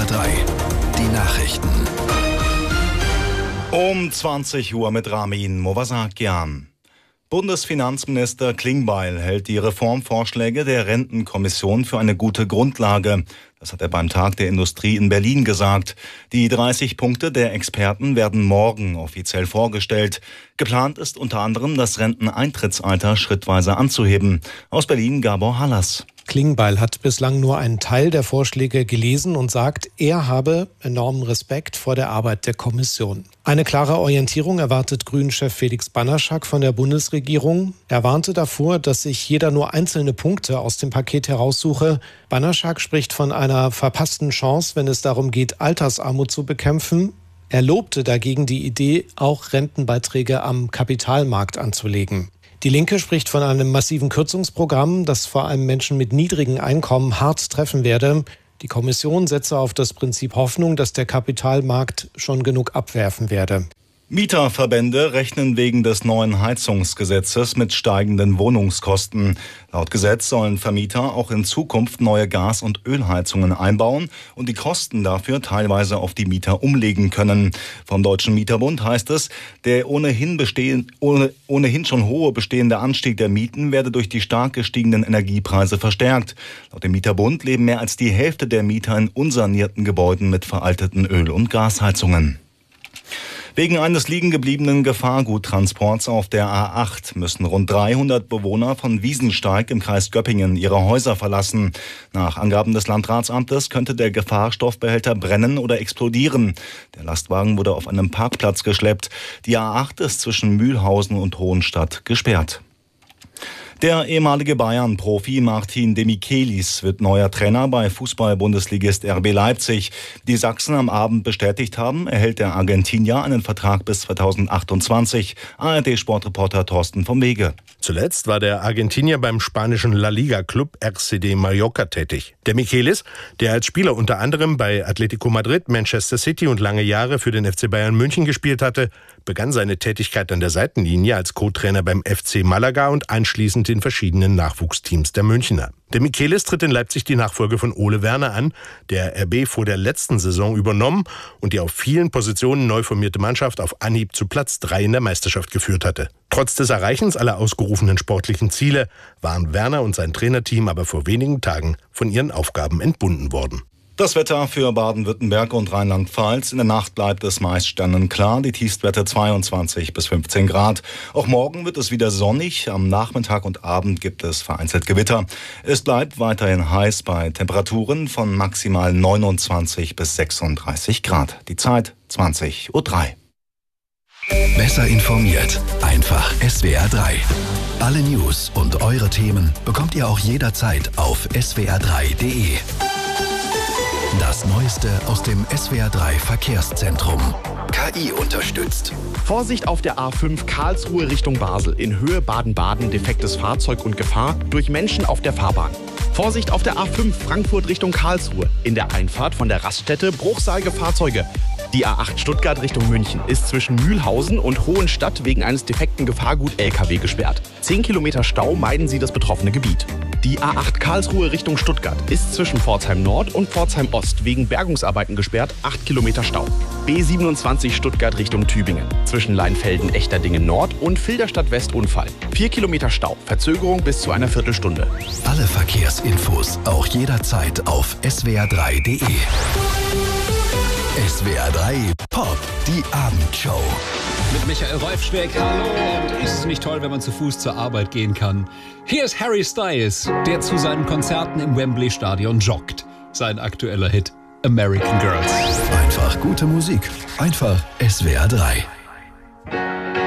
SWR 3, die Nachrichten. Um 20 Uhr mit Ramin Movasakian. Bundesfinanzminister Klingbeil hält die Reformvorschläge der Rentenkommission für eine gute Grundlage. Das hat er beim Tag der Industrie in Berlin gesagt. Die 30 Punkte der Experten werden morgen offiziell vorgestellt. Geplant ist unter anderem, das Renteneintrittsalter schrittweise anzuheben. Aus Berlin Gabor Hallas. Klingbeil hat bislang nur einen Teil der Vorschläge gelesen und sagt, er habe enormen Respekt vor der Arbeit der Kommission. Eine klare Orientierung erwartet Grünen-Chef Felix Banaszak von der Bundesregierung. Er warnte davor, dass sich jeder nur einzelne Punkte aus dem Paket heraussuche. Banaszak spricht von einer verpassten Chance, wenn es darum geht, Altersarmut zu bekämpfen. Er lobte dagegen die Idee, auch Rentenbeiträge am Kapitalmarkt anzulegen. Die Linke spricht von einem massiven Kürzungsprogramm, das vor allem Menschen mit niedrigen Einkommen hart treffen werde. Die Kommission setze auf das Prinzip Hoffnung, dass der Kapitalmarkt schon genug abwerfen werde. Mieterverbände rechnen wegen des neuen Heizungsgesetzes mit steigenden Wohnungskosten. Laut Gesetz sollen Vermieter auch in Zukunft neue Gas- und Ölheizungen einbauen und die Kosten dafür teilweise auf die Mieter umlegen können. Vom Deutschen Mieterbund heißt es, der ohnehin schon hohe bestehende Anstieg der Mieten werde durch die stark gestiegenen Energiepreise verstärkt. Laut dem Mieterbund leben mehr als die Hälfte der Mieter in unsanierten Gebäuden mit veralteten Öl- und Gasheizungen. Wegen eines liegengebliebenen Gefahrguttransports auf der A8 müssen rund 300 Bewohner von Wiesensteig im Kreis Göppingen ihre Häuser verlassen. Nach Angaben des Landratsamtes könnte der Gefahrstoffbehälter brennen oder explodieren. Der Lastwagen wurde auf einem Parkplatz geschleppt. Die A8 ist zwischen Mühlhausen und Hohenstadt gesperrt. Der ehemalige Bayern-Profi Martin de Michelis wird neuer Trainer bei Fußball-Bundesligist RB Leipzig. Die Sachsen am Abend bestätigt haben, erhält der Argentinier einen Vertrag bis 2028. ARD-Sportreporter Thorsten vom Wege. Zuletzt war der Argentinier beim spanischen La Liga-Club RCD Mallorca tätig. Der Michelis, der als Spieler unter anderem bei Atletico Madrid, Manchester City und lange Jahre für den FC Bayern München gespielt hatte, begann seine Tätigkeit an der Seitenlinie als Co-Trainer beim FC Malaga und anschließend in verschiedenen Nachwuchsteams der Münchner. Der Michelis tritt in Leipzig die Nachfolge von Ole Werner an, der RB vor der letzten Saison übernommen und die auf vielen Positionen neu formierte Mannschaft auf Anhieb zu Platz 3 in der Meisterschaft geführt hatte. Trotz des Erreichens aller ausgerufenen sportlichen Ziele waren Werner und sein Trainerteam aber vor wenigen Tagen von ihren Aufgaben entbunden worden. Das Wetter für Baden-Württemberg und Rheinland-Pfalz. In der Nacht bleibt es meist sternenklar, die Tiefstwerte 22 bis 15 Grad. Auch morgen wird es wieder sonnig. Am Nachmittag und Abend gibt es vereinzelt Gewitter. Es bleibt weiterhin heiß bei Temperaturen von maximal 29 bis 36 Grad. Die Zeit 20:03 Uhr. Besser informiert, einfach SWR 3. Alle News und eure Themen bekommt ihr auch jederzeit auf swr3.de. Das Neueste aus dem SWR 3 Verkehrszentrum. KI unterstützt. Vorsicht auf der A5 Karlsruhe Richtung Basel. In Höhe Baden-Baden defektes Fahrzeug und Gefahr durch Menschen auf der Fahrbahn. Vorsicht auf der A5 Frankfurt Richtung Karlsruhe. In der Einfahrt von der Raststätte bruchseilige Fahrzeuge. Die A8 Stuttgart Richtung München ist zwischen Mühlhausen und Hohenstadt wegen eines defekten Gefahrgut-LKW gesperrt. 10 Kilometer Stau, meiden Sie das betroffene Gebiet. Die A8 Karlsruhe Richtung Stuttgart ist zwischen Pforzheim Nord und Pforzheim Ost wegen Bergungsarbeiten gesperrt, 8 Kilometer Stau. B27 Stuttgart Richtung Tübingen. Zwischen Leinfelden Echterdingen Nord und Filderstadt West Unfall. 4 Kilometer Stau, Verzögerung bis zu einer Viertelstunde. Alle Verkehrsinfos auch jederzeit auf swr3.de. SWR 3 Pop, die Abendshow. Mit Michael Wolfsbeck, hallo. Und ist es nicht toll, wenn man zu Fuß zur Arbeit gehen kann? Hier ist Harry Styles, der zu seinen Konzerten im Wembley-Stadion joggt. Sein aktueller Hit, American Girls. Einfach gute Musik. Einfach SWR 3.